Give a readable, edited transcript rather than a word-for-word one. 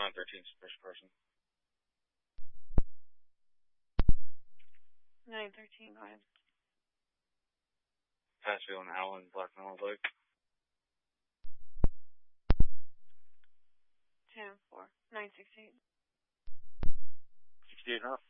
913, first person. 913, go ahead. Passfield and Allen, Black Mountain Lake. 10-4, 968. 68 and up.